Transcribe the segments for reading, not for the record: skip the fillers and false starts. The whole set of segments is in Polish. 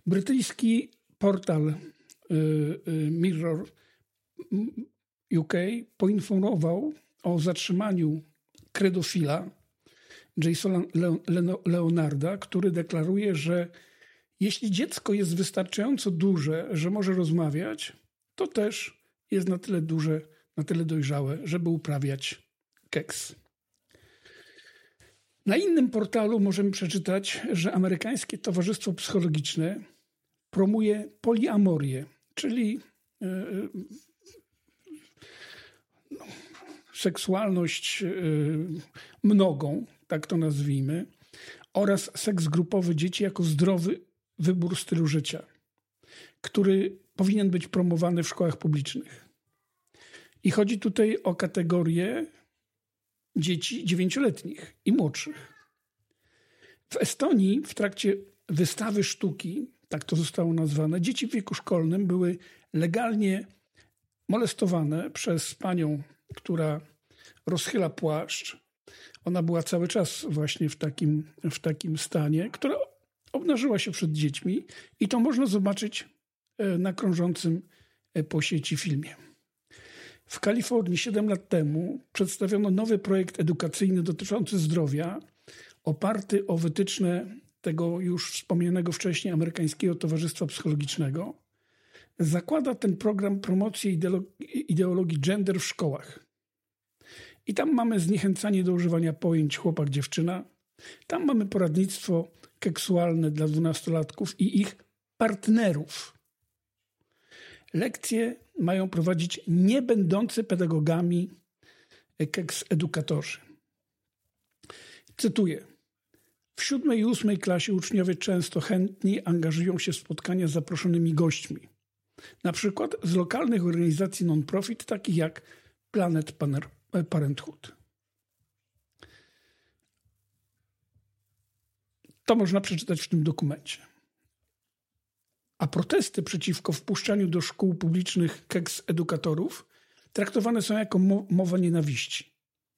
Brytyjski portal Mirror UK poinformował o zatrzymaniu kredofila Jasona Leonarda, który deklaruje, że jeśli dziecko jest wystarczająco duże, że może rozmawiać, to też jest na tyle duże, na tyle dojrzałe, żeby uprawiać keks. Na innym portalu możemy przeczytać, że amerykańskie Towarzystwo Psychologiczne promuje poliamorię, czyli seksualność mnogą, tak to nazwijmy, oraz seks grupowy dzieci jako zdrowy wybór stylu życia, który powinien być promowany w szkołach publicznych. I chodzi tutaj o kategorię dzieci 9-letnich i młodszych. W Estonii w trakcie wystawy sztuki, tak to zostało nazwane, dzieci w wieku szkolnym były legalnie molestowane przez panią, która rozchyla płaszcz. Ona była cały czas właśnie w takim stanie, która obnażyła się przed dziećmi i to można zobaczyć na krążącym po sieci filmie. W Kalifornii 7 lat temu przedstawiono nowy projekt edukacyjny dotyczący zdrowia, oparty o wytyczne tego już wspomnianego wcześniej amerykańskiego Towarzystwa Psychologicznego. Zakłada ten program promocję ideologii gender w szkołach. I tam mamy zniechęcanie do używania pojęć chłopak-dziewczyna. Tam mamy poradnictwo seksualne dla 12-latków i ich partnerów. Lekcje mają prowadzić nie będący pedagogami keks-edukatorzy. Cytuję. W 7. i 8. klasie uczniowie często chętnie angażują się w spotkania z zaproszonymi gośćmi. Na przykład z lokalnych organizacji non-profit, takich jak Planet Parenthood. To można przeczytać w tym dokumencie. A protesty przeciwko wpuszczaniu do szkół publicznych keks-edukatorów traktowane są jako mowa nienawiści.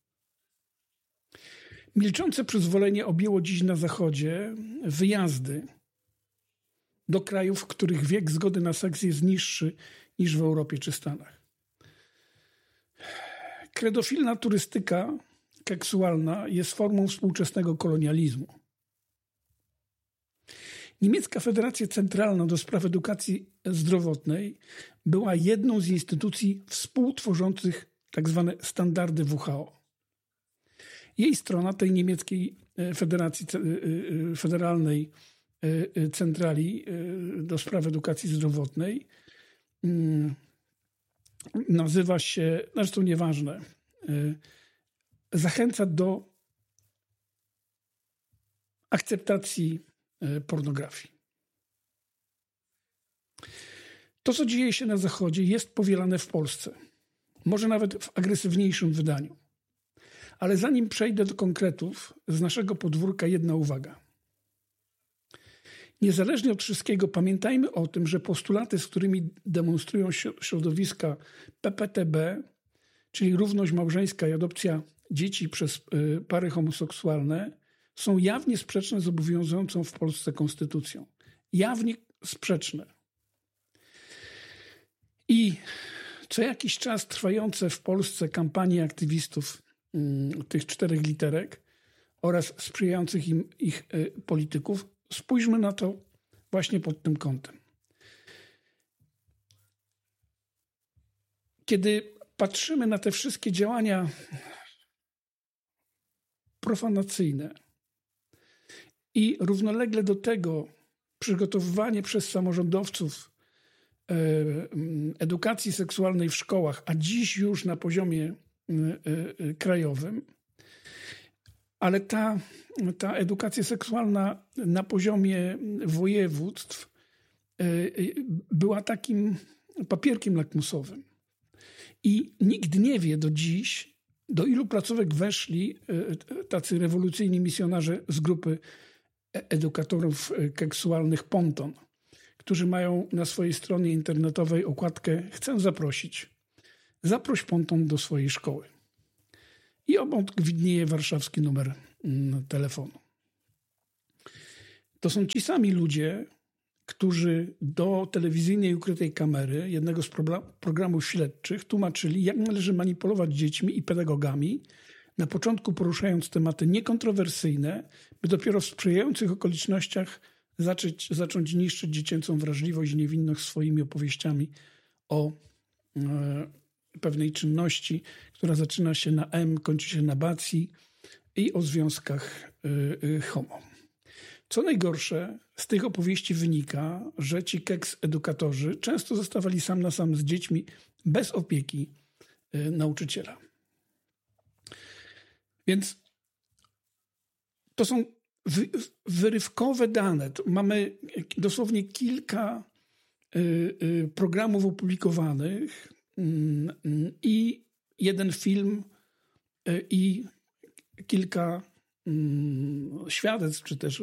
Milczące przyzwolenie objęło dziś na Zachodzie wyjazdy do krajów, w których wiek zgody na seks jest niższy niż w Europie czy Stanach. Kredofilna turystyka seksualna jest formą współczesnego kolonializmu. Niemiecka Federacja Centralna do Spraw Edukacji Zdrowotnej była jedną z instytucji współtworzących tzw. standardy WHO. Jej strona, tej niemieckiej Federacji Federalnej Centrali do Spraw Edukacji Zdrowotnej, nazywa się, zresztą nieważne, zachęca do akceptacji pornografii. To, co dzieje się na Zachodzie, jest powielane w Polsce. Może nawet w agresywniejszym wydaniu. Ale zanim przejdę do konkretów, z naszego podwórka jedna uwaga. Niezależnie od wszystkiego pamiętajmy o tym, że postulaty, z którymi demonstrują środowiska PPTB, czyli równość małżeńska i adopcja dzieci przez pary homoseksualne, są jawnie sprzeczne z obowiązującą w Polsce konstytucją. Jawnie sprzeczne. I co jakiś czas trwające w Polsce kampanie aktywistów tych 4 literek oraz sprzyjających im ich polityków, spójrzmy na to właśnie pod tym kątem. Kiedy patrzymy na te wszystkie działania profanacyjne i równolegle do tego przygotowywanie przez samorządowców edukacji seksualnej w szkołach, a dziś już na poziomie krajowym, ale ta edukacja seksualna na poziomie województw była takim papierkiem lakmusowym. I nikt nie wie do dziś, do ilu placówek weszli tacy rewolucyjni misjonarze z grupy edukatorów seksualnych Ponton, którzy mają na swojej stronie internetowej okładkę „Chcę zaprosić. Zaproś Ponton do swojej szkoły”. I obok widnieje warszawski numer telefonu. To są ci sami ludzie, którzy do telewizyjnej ukrytej kamery jednego z programów śledczych tłumaczyli, jak należy manipulować dziećmi i pedagogami, na początku poruszając tematy niekontrowersyjne, by dopiero w sprzyjających okolicznościach zacząć niszczyć dziecięcą wrażliwość i niewinność swoimi opowieściami o pewnej czynności, która zaczyna się na M, kończy się na bacji i o związkach homo. Co najgorsze, z tych opowieści wynika, że ci keks-edukatorzy często zostawali sam na sam z dziećmi bez opieki nauczyciela. Więc to są wyrywkowe dane. Mamy dosłownie kilka programów opublikowanych i jeden film i kilka świadectw, czy też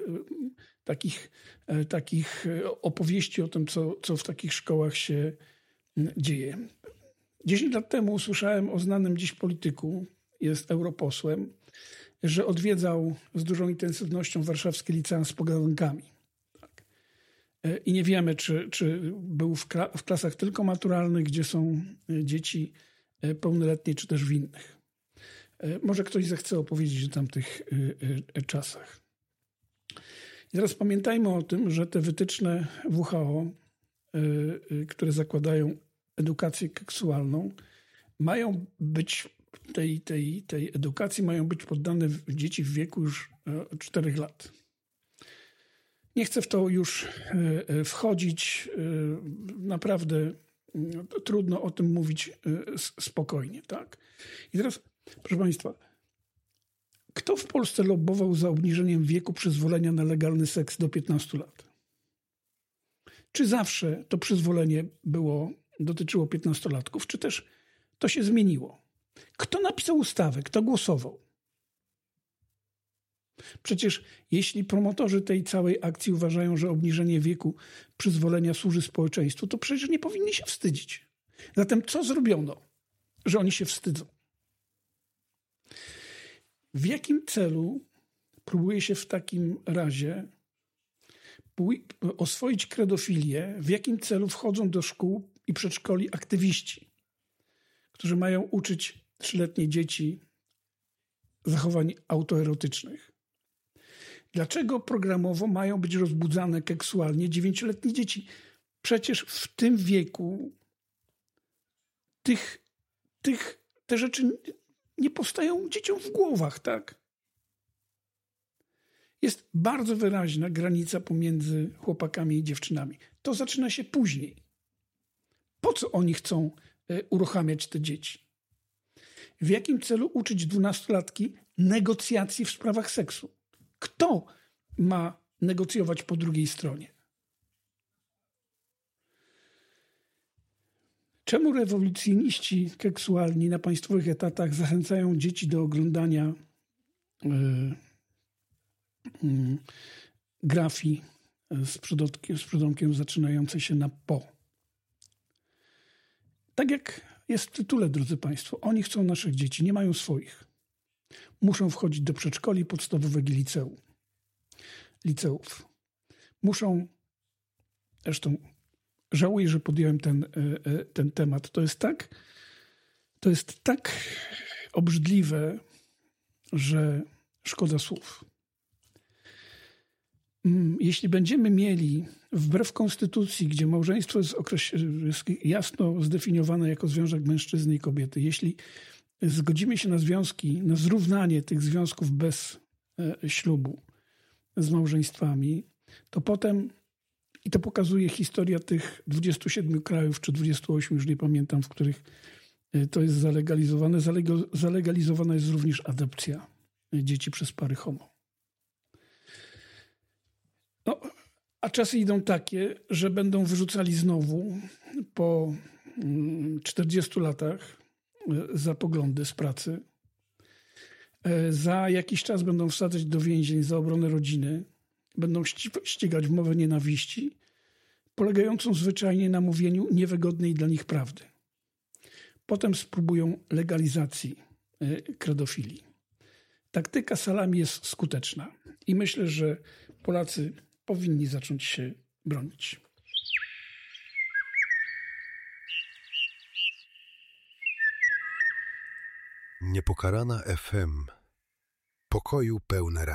takich opowieści o tym, co w takich szkołach się dzieje. 10 lat temu usłyszałem o znanym dziś polityku, jest europosłem, że odwiedzał z dużą intensywnością warszawskie liceum z pogadunkami. Tak. I nie wiemy, czy był w klasach tylko maturalnych, gdzie są dzieci pełnoletnie, czy też w innych. Może ktoś zechce opowiedzieć o tamtych czasach. I teraz pamiętajmy o tym, że te wytyczne WHO, które zakładają edukację seksualną, mają być tej edukacji mają być poddane dzieci w wieku już 4 lat. Nie chcę w to już wchodzić. Naprawdę trudno o tym mówić spokojnie. Tak? I teraz, proszę Państwa, kto w Polsce lobbował za obniżeniem wieku przyzwolenia na legalny seks do 15 lat? Czy zawsze to przyzwolenie dotyczyło 15-latków, czy też to się zmieniło? Kto napisał ustawę? Kto głosował? Przecież jeśli promotorzy tej całej akcji uważają, że obniżenie wieku przyzwolenia służy społeczeństwu, to przecież nie powinni się wstydzić. Zatem co zrobiono, że oni się wstydzą? W jakim celu próbuje się w takim razie oswoić kredofilię? W jakim celu wchodzą do szkół i przedszkoli aktywiści, którzy mają uczyć 3-letnie dzieci zachowań autoerotycznych? Dlaczego programowo mają być rozbudzane seksualnie 9-letnie dzieci? Przecież w tym wieku te rzeczy nie powstają dzieciom w głowach, tak? Jest bardzo wyraźna granica pomiędzy chłopakami i dziewczynami. To zaczyna się później. Po co oni chcą uruchamiać te dzieci? W jakim celu uczyć 12-latki negocjacji w sprawach seksu? Kto ma negocjować po drugiej stronie? Czemu rewolucjoniści seksualni na państwowych etatach zachęcają dzieci do oglądania grafii z przydomkiem zaczynającej się na po? Tak jak jest w tytule, drodzy Państwo, oni chcą naszych dzieci, nie mają swoich. Muszą wchodzić do przedszkoli podstawowego i liceów. Muszą, zresztą żałuję, że podjąłem ten temat. To jest tak obrzydliwe, że szkoda słów. Jeśli będziemy mieli, wbrew konstytucji, gdzie małżeństwo jest jasno zdefiniowane jako związek mężczyzny i kobiety, jeśli zgodzimy się na związki, na zrównanie tych związków bez ślubu z małżeństwami, to potem, i to pokazuje historia tych 27 krajów, czy 28, już nie pamiętam, w których to jest zalegalizowane. Zalegalizowana jest również adopcja dzieci przez pary homo. No, a czasy idą takie, że będą wyrzucali znowu po 40 latach za poglądy z pracy. Za jakiś czas będą wsadzać do więzień za obronę rodziny. Będą ścigać w mowę nienawiści, polegającą zwyczajnie na mówieniu niewygodnej dla nich prawdy. Potem spróbują legalizacji kredofilii. Taktyka salami jest skuteczna i myślę, że Polacy powinni zacząć się bronić. Niepokalana FM. Pokoju pełne